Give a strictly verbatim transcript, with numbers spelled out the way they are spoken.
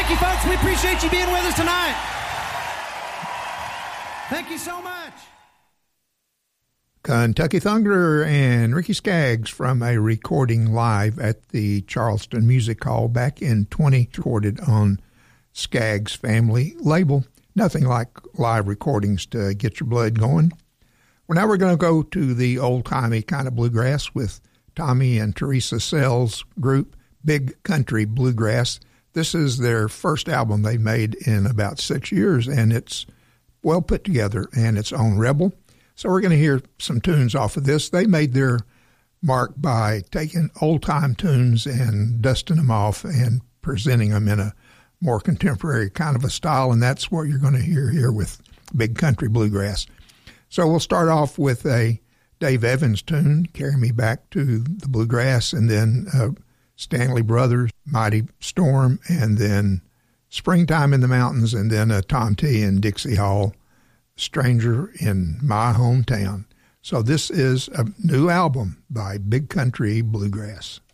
Thank you, folks. We appreciate you being with us tonight. Thank you so much. Kentucky Thunder and Ricky Skaggs from a recording live at the Charleston Music Hall back in twenty, recorded on Skaggs Family label. Nothing like live recordings to get your blood going. Well, now we're going to go to the old-timey kind of bluegrass with Tommy and Teresa Sells' group, Big Country Bluegrass. This is their first album they made in about six years, and it's well put together, and it's on Rebel. So we're going to hear some tunes off of this. They made their mark by taking old-time tunes and dusting them off and presenting them in a more contemporary kind of a style, and that's what you're going to hear here with Big Country Bluegrass. So we'll start off with a Dave Evans tune, Carry Me Back to the Bluegrass, and then uh, Stanley Brothers, Mighty Storm, and then Springtime in the Mountains, and then a Tom T and Dixie Hall, Stranger in My Hometown. So this is a new album by Big Country Bluegrass.